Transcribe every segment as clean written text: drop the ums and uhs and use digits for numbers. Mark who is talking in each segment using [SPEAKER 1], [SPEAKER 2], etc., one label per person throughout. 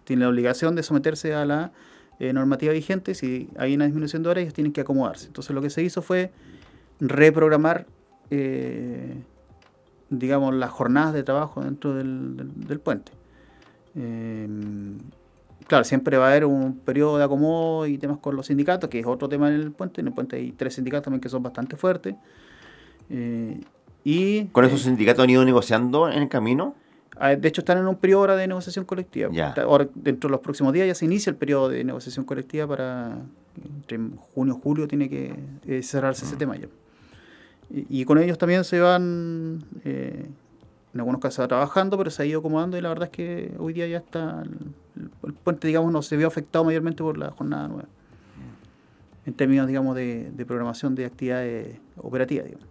[SPEAKER 1] tienen la obligación de someterse a la normativa vigente. Si hay una disminución de horas, ellos tienen que acomodarse. Entonces lo que se hizo fue reprogramar, digamos, las jornadas de trabajo dentro del puente. Claro, siempre va a haber un periodo de acomodo y temas con los sindicatos, que es otro tema en el puente. En el puente hay 3 sindicatos también que son bastante fuertes.
[SPEAKER 2] ¿Con esos sindicatos han ido negociando en el camino?
[SPEAKER 1] De hecho, están en un periodo ahora de negociación colectiva.
[SPEAKER 2] Ya.
[SPEAKER 1] Ahora, dentro de los próximos días ya se inicia el periodo de negociación colectiva entre junio y julio tiene que cerrarse ese tema ya. Y con ellos también se van, en algunos casos trabajando, pero se ha ido acomodando y la verdad es que hoy día ya está, el puente, digamos, no se vio afectado mayormente por la jornada nueva. En términos, digamos, de programación de actividades operativas, digamos.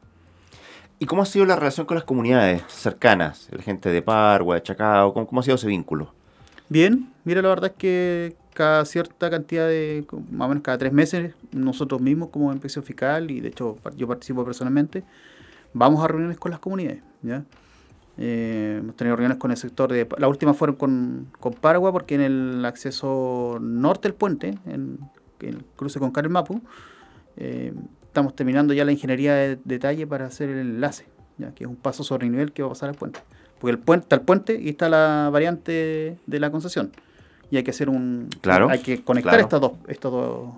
[SPEAKER 2] ¿Y cómo ha sido la relación con las comunidades cercanas? La gente de Pargua, de Chacao, ¿cómo ha sido ese vínculo?
[SPEAKER 1] Bien, mira, la verdad es que cada cierta cantidad más o menos cada 3 meses, nosotros mismos como inspección fiscal, y de hecho yo participo personalmente, vamos a reuniones con las comunidades, ¿ya? Hemos tenido reuniones con el sector la última fueron con Paragua, porque en el acceso norte del puente, en el cruce con Carel Mapu, estamos terminando ya la ingeniería de detalle para hacer el enlace, ¿ya? Que es un paso sobre nivel que va a pasar al puente. Porque está el puente y está la variante de la concesión. Y hay que hacer hay que conectar estos dos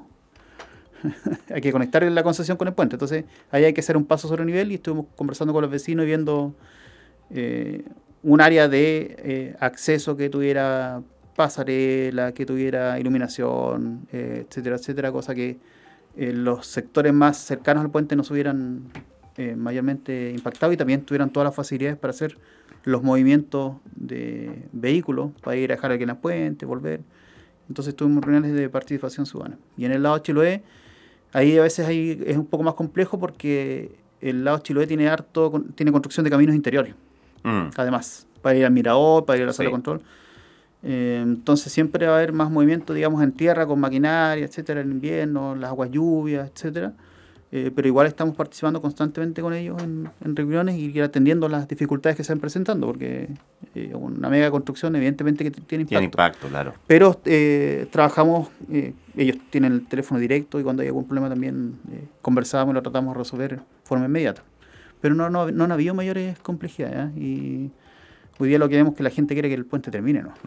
[SPEAKER 1] hay que conectar la concesión con el puente. Entonces, ahí hay que hacer un paso sobre nivel y estuvimos conversando con los vecinos y viendo un área de acceso que tuviera pasarela, que tuviera iluminación, etcétera, etcétera, cosa que los sectores más cercanos al puente no se hubieran mayormente impactado y también tuvieran todas las facilidades para hacer los movimientos de vehículos, para ir a dejar aquí en el puente, volver. Entonces tuvimos reuniones de participación ciudadana. Y en el lado Chiloé, ahí a veces es un poco más complejo porque el lado Chiloé tiene construcción de caminos interiores. Además, para ir al mirador, para ir a la sala de control. Entonces siempre va a haber más movimiento, digamos, en tierra, con maquinaria, etcétera, en invierno, las aguas lluvias, etcétera. Pero igual estamos participando constantemente con ellos en reuniones y ir atendiendo las dificultades que se van presentando, porque una mega construcción evidentemente que tiene impacto.
[SPEAKER 2] Tiene impacto, claro.
[SPEAKER 1] Pero trabajamos, ellos tienen el teléfono directo y cuando hay algún problema también conversamos y lo tratamos de resolver de forma inmediata. Pero no han habido mayores complejidades, ¿eh? Y hoy día lo que vemos es que la gente quiere que el puente termine, ¿no?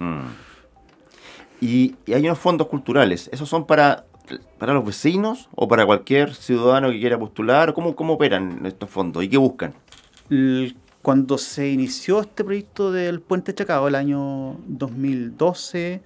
[SPEAKER 2] Y hay unos fondos culturales. ¿Esos son para los vecinos o para cualquier ciudadano que quiera postular? ¿Cómo operan estos fondos y qué buscan?
[SPEAKER 1] Cuando se inició este proyecto del puente Chacao, el año 2012,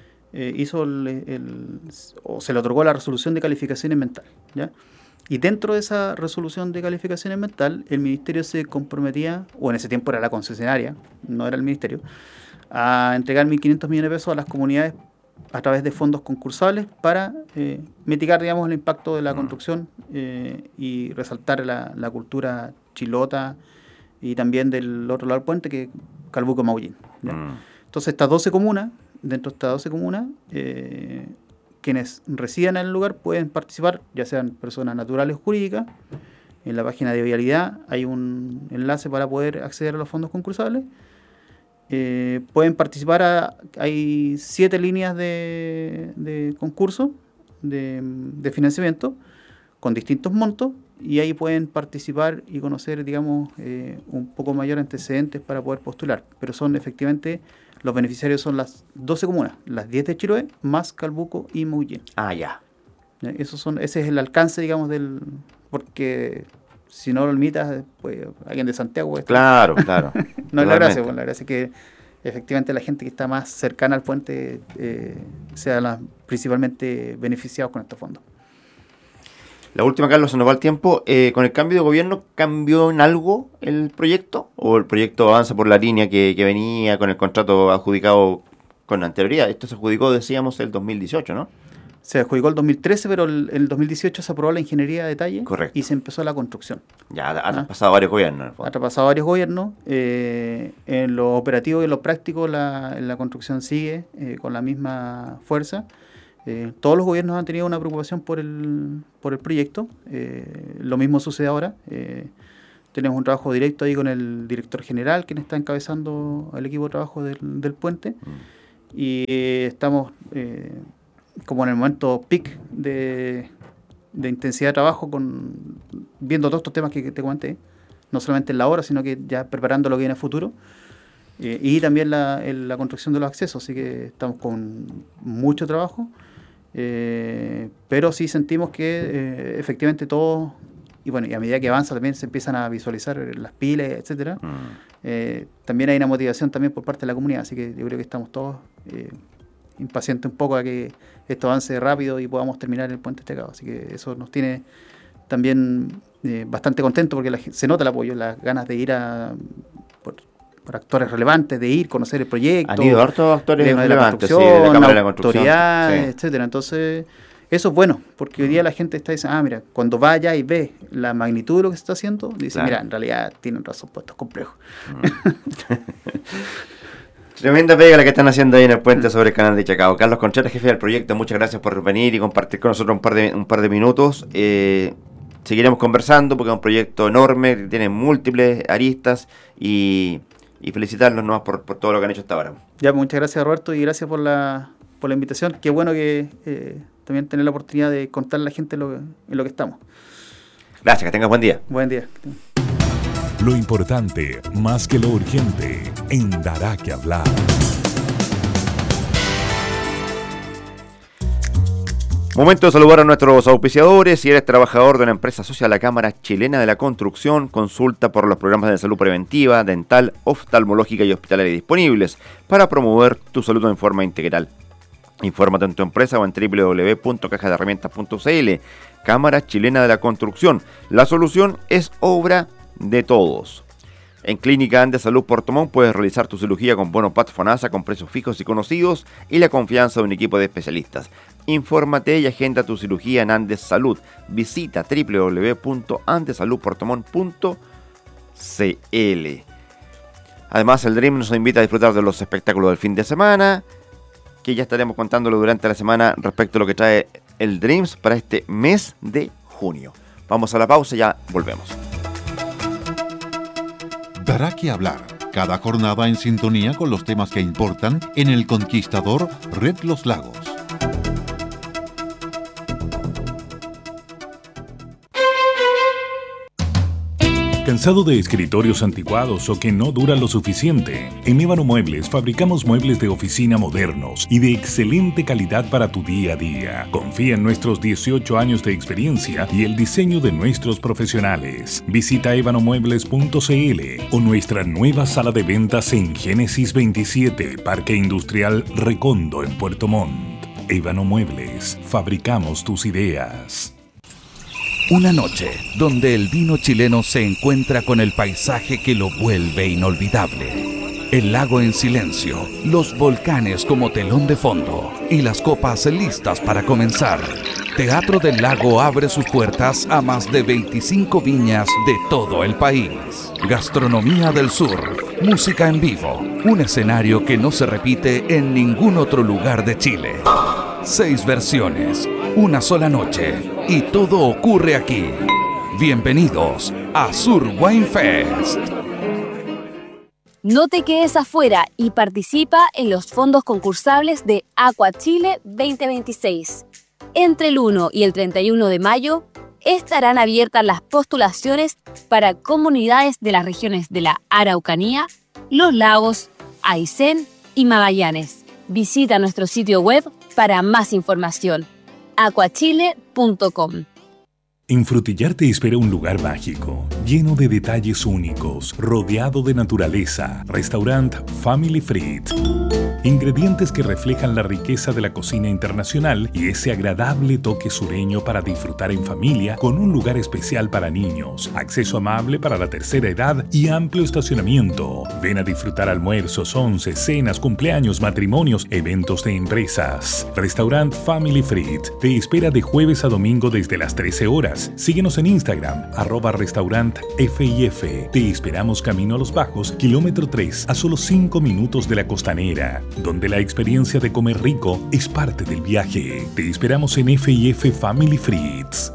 [SPEAKER 1] se le otorgó la resolución de calificación ambiental, ¿ya? Y dentro de esa resolución de calificación ambiental, el ministerio se comprometía, o en ese tiempo era la concesionaria, no era el ministerio, a entregar 1.500 millones de pesos a las comunidades a través de fondos concursables para mitigar, digamos, el impacto de la construcción y resaltar la cultura chilota y también del otro lado del puente, que es Calbuco Maullín, ¿ya? Entonces, dentro de estas 12 comunas, quienes residan en el lugar pueden participar, ya sean personas naturales o jurídicas. En la página de vialidad hay un enlace para poder acceder a los fondos concursables. Pueden participar, hay 7 líneas de concurso de financiamiento con distintos montos y ahí pueden participar y conocer, digamos, un poco mayor antecedentes para poder postular. Pero efectivamente, los beneficiarios son las 12 comunas, las 10 de Chiloé, más Calbuco y Maullín.
[SPEAKER 2] Ya.
[SPEAKER 1] Ese es el alcance, digamos, porque si no lo limitas, pues alguien de Santiago...
[SPEAKER 2] Claro.
[SPEAKER 1] No es la gracia, la gracia es que efectivamente la gente que está más cercana al puente sea la principalmente beneficiados con estos fondos.
[SPEAKER 2] La última, Carlos, se nos va el tiempo. ¿Con el cambio de gobierno cambió en algo el proyecto? ¿O el proyecto avanza por la línea que venía con el contrato adjudicado con anterioridad? Esto se adjudicó, decíamos, el 2018, ¿no?
[SPEAKER 1] Se adjudicó el 2013, pero el 2018 se aprobó la ingeniería de detalle.
[SPEAKER 2] Correcto.
[SPEAKER 1] Y se empezó la construcción.
[SPEAKER 2] Ya, ha traspasado varios gobiernos.
[SPEAKER 1] Ha traspasado varios gobiernos. En lo operativo y en lo práctico la construcción sigue con la misma fuerza. Todos los gobiernos han tenido una preocupación por el proyecto. Lo mismo sucede ahora. Tenemos un trabajo directo ahí con el director general, quien está encabezando el equipo de trabajo del puente. y estamos como en el momento peak de intensidad de trabajo, viendo todos estos temas que te comenté, no solamente en la hora, sino que ya preparando lo que viene a futuro, y también la construcción de los accesos, así que estamos con mucho trabajo, pero sí sentimos que efectivamente todo, y bueno, y a medida que avanza también se empiezan a visualizar las pilas, etcétera. También hay una motivación también por parte de la comunidad, así que yo creo que estamos todos impacientes un poco a que esto avance rápido y podamos terminar el puente Estecado, así que eso nos tiene también bastante contentos, porque se nota el apoyo, las ganas de ir por actores relevantes, de ir, conocer el proyecto.
[SPEAKER 2] Han ido hartos actores relevantes,
[SPEAKER 1] de la
[SPEAKER 2] Cámara de la Construcción,
[SPEAKER 1] autoridades, etcétera. Entonces, eso es bueno, porque hoy día la gente está diciendo, mira, cuando va allá y ve la magnitud de lo que se está haciendo, dice, claro, mira, en realidad tienen razón, pues esto es complejo.
[SPEAKER 2] Tremenda pega la que están haciendo ahí en el puente sobre el canal de Chacao. Carlos Contreras, jefe del proyecto, muchas gracias por venir y compartir con nosotros un par de minutos. Seguiremos conversando porque es un proyecto enorme, que tiene múltiples aristas, y felicitarlos nomás por todo lo que han hecho hasta ahora.
[SPEAKER 1] Ya, pues, muchas gracias, Roberto, y gracias por la invitación. Qué bueno que también tener la oportunidad de contarle a la gente en lo que estamos.
[SPEAKER 2] Gracias, que tengas buen día.
[SPEAKER 1] Buen día.
[SPEAKER 3] Lo importante, más que lo urgente, en Dará que hablar.
[SPEAKER 2] Momento de saludar a nuestros auspiciadores. Si eres trabajador de una empresa socia a la Cámara Chilena de la Construcción, consulta por los programas de salud preventiva, dental, oftalmológica y hospitalaria disponibles para promover tu salud en forma integral. Infórmate en tu empresa o en www.cajadeherramientas.cl. Cámara Chilena de la Construcción. La solución es obra de todos. En Clínica Andes Salud Puerto Montt puedes realizar tu cirugía con bono PAT FONASA con precios fijos y conocidos y la confianza de un equipo de especialistas. Infórmate y agenda tu cirugía en Andes Salud. Visita www.andessaludpuertomont.cl. Además, el Dream nos invita a disfrutar de los espectáculos del fin de semana, que ya estaremos contándolo durante la semana respecto a lo que trae el Dreams para este mes de junio. Vamos a la pausa y ya volvemos.
[SPEAKER 4] Dará que hablar. Cada jornada en sintonía con los temas que importan en El Conquistador, Red Los Lagos.
[SPEAKER 3] ¿Cansado de escritorios anticuados o que no duran lo suficiente? En Ébano Muebles fabricamos muebles de oficina modernos y de excelente calidad para tu día a día. Confía en nuestros 18 años de experiencia y el diseño de nuestros profesionales. Visita ebanomuebles.cl o nuestra nueva sala de ventas en Génesis 27, Parque Industrial Recondo en Puerto Montt. Ébano Muebles, fabricamos tus ideas.
[SPEAKER 5] Una noche donde el vino chileno se encuentra con el paisaje que lo vuelve inolvidable. El lago en silencio, los volcanes como telón de fondo y las copas listas para comenzar. Teatro del Lago abre sus puertas a más de 25 viñas de todo el país. Gastronomía del Sur, música en vivo, un escenario que no se repite en ningún otro lugar de Chile. 6 versiones, una sola noche y todo ocurre aquí. Bienvenidos a Sur Wine Fest.
[SPEAKER 6] No te quedes afuera y participa en los fondos concursables de Aqua Chile 2026. Entre el 1 y el 31 de mayo estarán abiertas las postulaciones para comunidades de las regiones de la Araucanía, Los Lagos, Aysén y Magallanes. Visita nuestro sitio web para más información. aquachile.com.
[SPEAKER 3] En Frutillar te espera un lugar mágico, lleno de detalles únicos, rodeado de naturaleza. Restaurant Family Fried. Ingredientes que reflejan la riqueza de la cocina internacional y ese agradable toque sureño para disfrutar en familia, con un lugar especial para niños, acceso amable para la tercera edad y amplio estacionamiento. Ven a disfrutar almuerzos, once, cenas, cumpleaños, matrimonios, eventos de empresas. Restaurant Family Fried te espera de jueves a domingo desde las 13 horas. Síguenos en Instagram, @restaurantfif. Te esperamos camino a Los Bajos, kilómetro 3, a solo 5 minutos de la Costanera, donde la experiencia de comer rico es parte del viaje. Te esperamos en F&F Family Frieds.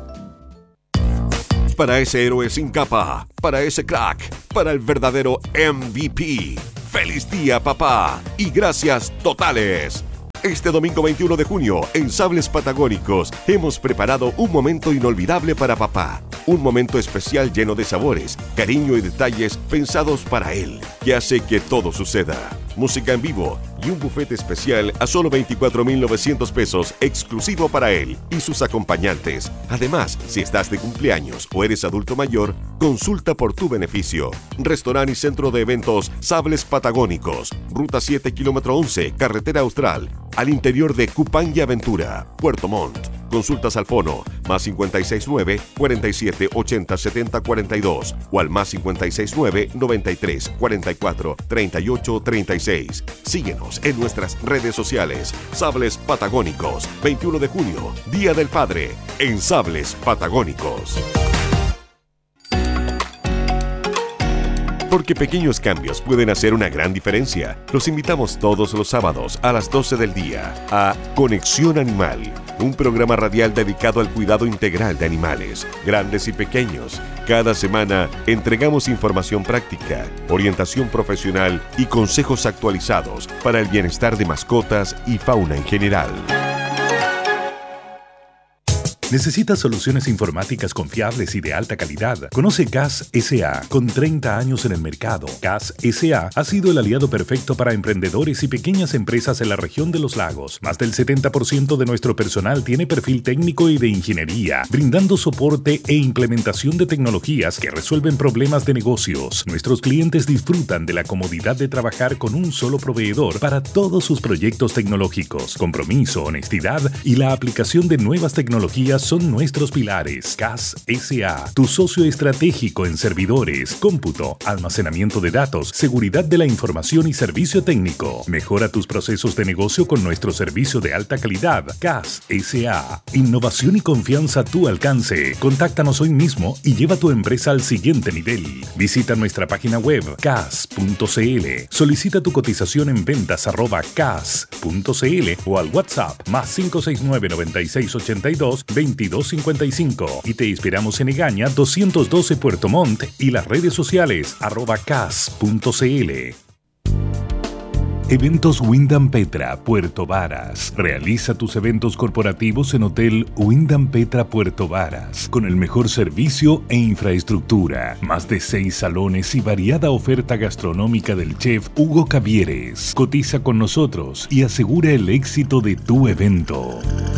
[SPEAKER 7] Para ese héroe sin capa, para ese crack, para el verdadero MVP. ¡Feliz día, papá! Y gracias totales. Este domingo 21 de junio, en Sables Patagónicos, hemos preparado un momento inolvidable para papá. Un momento especial lleno de sabores, cariño y detalles pensados para él, que hace que todo suceda. Música en vivo y un buffet especial a solo 24,900 pesos, exclusivo para él y sus acompañantes. Además, si estás de cumpleaños o eres adulto mayor, consulta por tu beneficio. Restaurante y centro de eventos Sables Patagónicos, Ruta 7, kilómetro 11, Carretera Austral, al interior de Cupán y Aventura, Puerto Montt. Consultas al fono más 569 47 80 70 42 o al más 569 93 44 38 36. Síguenos en nuestras redes sociales. Sables Patagónicos, 21 de junio, Día del Padre, en Sables Patagónicos. Porque pequeños cambios pueden hacer una gran diferencia. Los invitamos todos los sábados a las 12 del día a Conexión Animal, un programa radial dedicado al cuidado integral de animales, grandes y pequeños. Cada semana entregamos información práctica, orientación profesional y consejos actualizados para el bienestar de mascotas y fauna en general.
[SPEAKER 3] ¿Necesitas soluciones informáticas confiables y de alta calidad? Conoce CAS S.A. Con 30 años en el mercado, CAS S.A. ha sido el aliado perfecto para emprendedores y pequeñas empresas en la región de los lagos. Más del 70% de nuestro personal tiene perfil técnico y de ingeniería, brindando soporte e implementación de tecnologías que resuelven problemas de negocios. Nuestros clientes disfrutan de la comodidad de trabajar con un solo proveedor para todos sus proyectos tecnológicos. Compromiso, honestidad y la aplicación de nuevas tecnologías son nuestros pilares. CAS S.A., tu socio estratégico en servidores, cómputo, almacenamiento de datos, seguridad de la información y servicio técnico. Mejora tus procesos de negocio con nuestro servicio de alta calidad. CAS S.A., innovación y confianza a tu alcance. Contáctanos hoy mismo y lleva tu empresa al siguiente nivel. Visita nuestra página web cas.cl. Solicita tu cotización en ventas@cas.cl o al WhatsApp más 569 9682 2255 y te inspiramos en Egaña 212 Puerto Montt y las redes sociales @cas.cl. Eventos Wyndham Petra, Puerto Varas. Realiza tus eventos corporativos en Hotel Wyndham Petra, Puerto Varas, con el mejor servicio e infraestructura. Más de 6 salones y variada oferta gastronómica del chef Hugo Cavieres. Cotiza con nosotros y asegura el éxito de tu evento.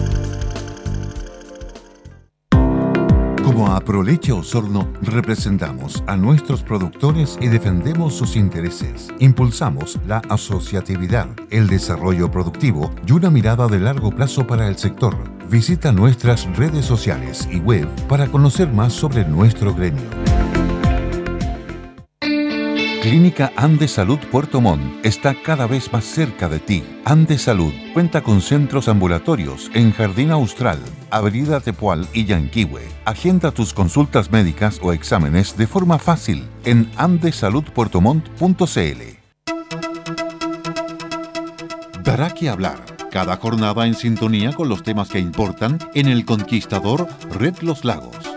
[SPEAKER 4] Como Aproleche Osorno, representamos a nuestros productores y defendemos sus intereses. Impulsamos la asociatividad, el desarrollo productivo y una mirada de largo plazo para el sector. Visita nuestras redes sociales y web para conocer más sobre nuestro gremio. Clínica Andes Salud Puerto Montt está cada vez más cerca de ti. Andes Salud cuenta con centros ambulatorios en Jardín Austral, Avenida Tepual y Yanquihue. Agenda tus consultas médicas o exámenes de forma fácil en andesaludpuertomont.cl. Dará que hablar. Cada jornada en sintonía con los temas que importan en El Conquistador, Red Los Lagos.